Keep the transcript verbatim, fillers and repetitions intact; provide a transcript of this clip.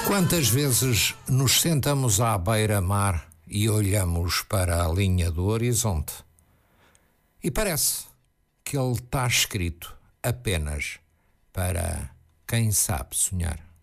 Quantas vezes nos sentamos à beira-mar e olhamos para a linha do horizonte e parece que ele está escrito apenas para quem sabe sonhar.